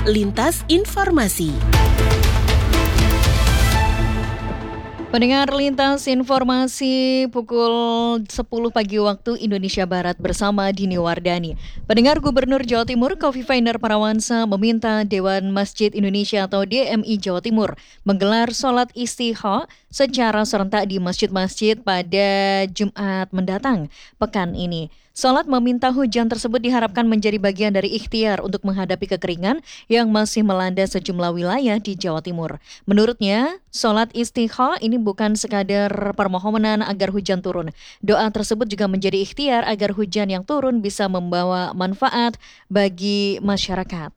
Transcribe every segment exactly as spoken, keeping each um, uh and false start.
Lintas Informasi. Pendengar Lintas Informasi pukul sepuluh pagi waktu Indonesia Barat bersama Dini Wardani. Pendengar Gubernur Jawa Timur Khofifah Indar Parawansa meminta Dewan Masjid Indonesia atau D M I Jawa Timur menggelar sholat istisqa secara serentak di masjid-masjid pada Jumat mendatang pekan ini. Sholat meminta hujan tersebut diharapkan menjadi bagian dari ikhtiar untuk menghadapi kekeringan yang masih melanda sejumlah wilayah di Jawa Timur. Menurutnya, sholat istisqa ini bukan sekadar permohonan agar hujan turun. Doa tersebut juga menjadi ikhtiar agar hujan yang turun bisa membawa manfaat bagi masyarakat.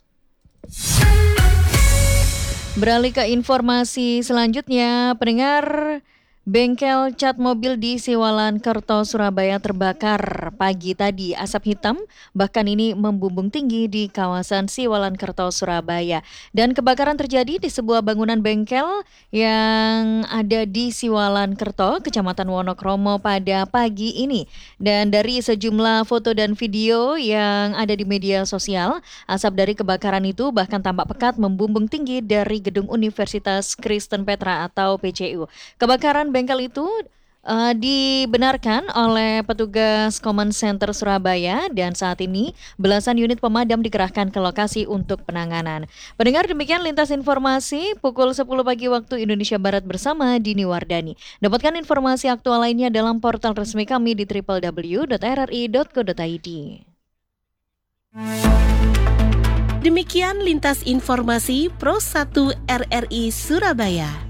Beralih ke informasi selanjutnya, pendengar, bengkel cat mobil di Siwalan Kerto, Surabaya terbakar pagi tadi. Asap hitam bahkan ini membumbung tinggi di kawasan Siwalan Kerto, Surabaya. Dan kebakaran terjadi di sebuah bangunan bengkel yang ada di Siwalan Kerto, Kecamatan Wonokromo pada pagi ini. Dan dari sejumlah foto dan video yang ada di media sosial, asap dari kebakaran itu bahkan tampak pekat membumbung tinggi dari gedung Universitas Kristen Petra atau P C U. Kebakaran bengkel itu uh, dibenarkan oleh petugas Command Center Surabaya dan saat ini belasan unit pemadam dikerahkan ke lokasi untuk penanganan. Pendengar, demikian Lintas Informasi pukul sepuluh pagi waktu Indonesia Barat bersama Dini Wardani. Dapatkan informasi aktual lainnya dalam portal resmi kami di w w w dot r r i dot co dot i d. Demikian Lintas Informasi Pro satu R R I Surabaya.